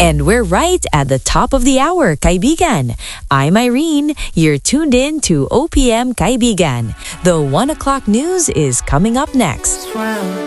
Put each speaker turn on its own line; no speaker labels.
And we're right at the top of the hour, kaibigan. I'm Irene. You're tuned in to OPM Kaibigan. The 1 o'clock news is coming up next.